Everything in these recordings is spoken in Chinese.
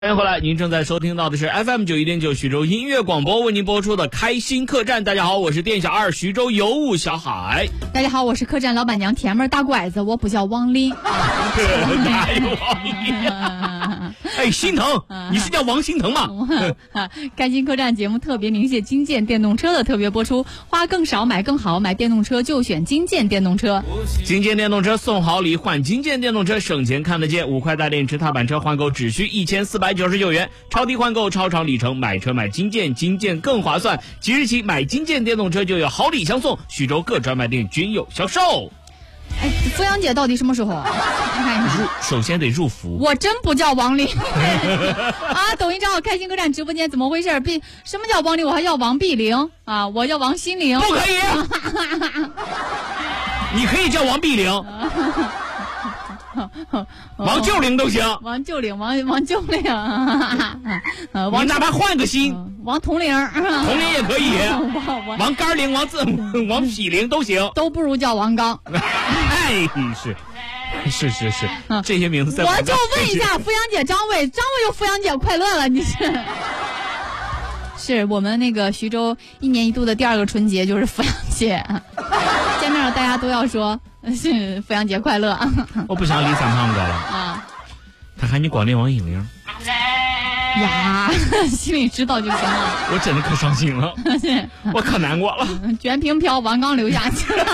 欢迎回来，您正在收听到的是 FM91.9 徐州音乐广播为您播出的开心客栈。大家好，我是店小二徐州尤物小海。 大家好，我是客栈老板娘甜妹大拐子，我不叫王林。 哪有王林？哎，心疼，你是叫王心疼吗？ 开心客栈节目特别鸣谢金建电动车的特别播出，花更少买更好，买电动车就选金建电动车。 金建电动车送好礼，换金建电动车省钱看得见，5块大电池踏板车换购只需1499元，超低换购超长里程，买车买金建，金建更划算。即日起买金建电动车就有好礼相送，徐州各专卖店均有销售。 哎，扶阳姐到底什么时候啊？ 首先得入伏。 我真不叫王林啊！抖音账号开心客栈直播间怎么回事？什么叫王林？我还叫王碧玲啊！我叫王心凌。 不可以。你可以叫王碧玲。王救灵都行， 王救灵，王救灵， 你哪怕换个心， 王铜铃， 铜铃也可以，王杆铃、王匹铃都行， 都不如叫王刚。 哎，是，这些名字我就问一下，扶阳姐张伟又扶阳姐快乐了，你是我们那个徐州1年1度的第2个春节就是扶阳节，见面大家都要说是扶阳节快乐。 我不想理三胖哥了啊，他喊你光临王英玲呀，心里知道就行了。 我真的可伤心了，我可难过了。 卷瓶飘，王刚留下去了。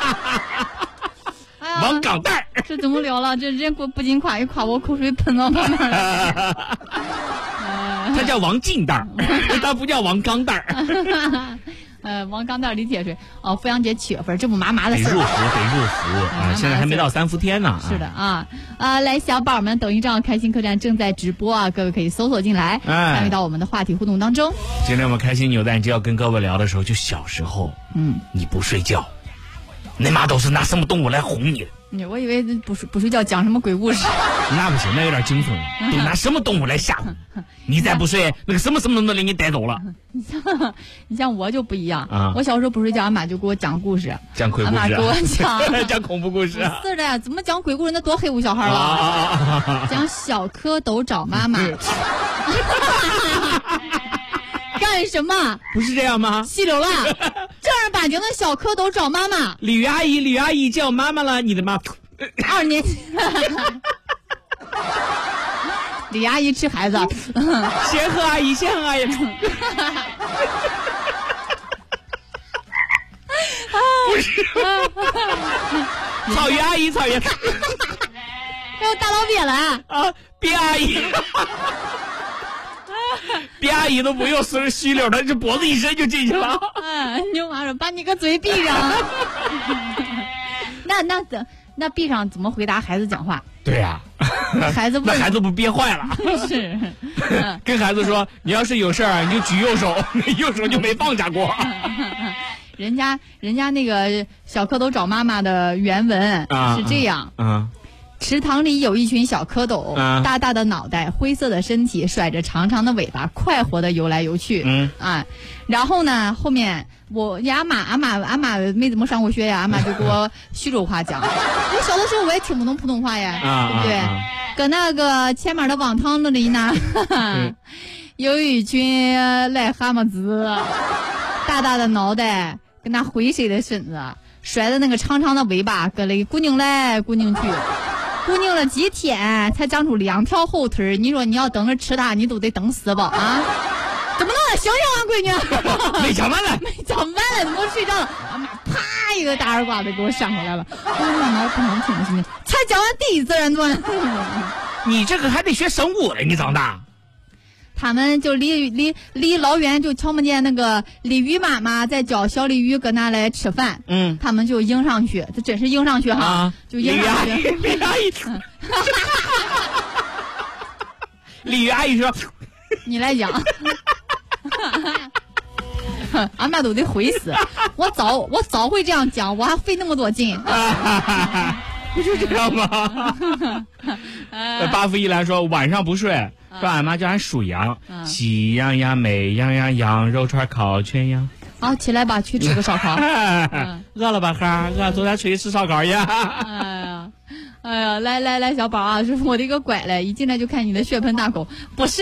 王钢蛋儿， 这怎么聊了？这人不仅夸一夸，我口水喷到旁边了。 他叫王进蛋儿，他不叫王钢蛋儿。王钢蛋儿李铁水哦，扶阳节7月份，这不麻麻的事儿。 得入伏啊！现在还没到3伏天呢。 是的啊，来小宝们，抖音账号开心客栈正在直播啊，各位可以搜索进来，参与到我们的话题互动当中。 今天我们开心扭蛋机要跟各位聊的时候，就小时候，你不睡觉，你妈都是拿什么动物来哄你的？ 我以为不睡觉讲什么鬼故事。 那不行，那有点惊悚了。都拿什么动物来吓唬你？再不睡，那个什么都给你带走了。 你像我就不一样啊！我小时候不睡觉，俺妈就给我讲故事， 讲鬼故事， 俺妈给我讲讲恐怖故事。 是的，怎么讲鬼故事？那多黑屋小孩了。讲小蝌蚪找妈妈。干什么？ 不是这样吗？ 细流了，正儿八经的小蝌蚪找妈妈。 吕阿姨叫妈妈了，你的妈。 2年级。李阿姨吃孩子。 仙鹤阿姨。不是。草原阿姨。还有大老鳖来啊，鳖阿姨。鳖阿姨都不用随着虚溜的，这脖子一伸就进去了。 你妈说把你个嘴闭上。那闭上怎么回答孩子讲话？ 对呀， 孩子问， 那孩子不憋坏了？ 是， 跟孩子说，你要是有事儿，你就举右手，右手就没放下过。 人家那个小蝌蚪找妈妈的原文是这样。池塘里有一群小蝌蚪，大大的脑袋，灰色的身体，甩着长长的尾巴，快活的游来游去。然后呢，后面俺妈没怎么上过学呀，俺妈就给我徐州话讲。我小的时候我也听不懂普通话呀，对不对？搁那个前面的网塘那里呢，有一群癞蛤蟆子，大大的脑袋，跟那灰色的身子，甩着那个长长的尾巴，搁那咕拧来咕拧去。咕拧了几天才长出2条后腿，你说你要等着吃它，你都得等死吧啊！怎么弄的？醒醒啊，闺女！ 没讲完了， 怎么睡着了？俺妈啪一个大耳刮子给我扇回来了。我不能听的心情，才讲完第一自然段。 你这个还得学生物嘞，你长大。 他们就离老远就瞧不见那个鲤鱼妈妈在教小鲤鱼搁那来吃饭，他们就迎上去，这真是迎上去哈，就迎上去。 鲤鱼阿姨，鲤鱼阿姨说：“ 你来讲。”俺妈都得回死，我早会这样讲，我还费那么多劲。 不就这样吗？八福一来说晚上不睡，说俺妈叫俺数羊，喜羊羊、美羊羊、羊肉串、烤全羊。 好，起来吧，去吃个烧烤。 饿了吧哈？饿，昨天出去吃烧烤去。 哎呀， 哎呀，来，小宝啊，是我的一个拐嘞，一进来就看你的血盆大口，不是。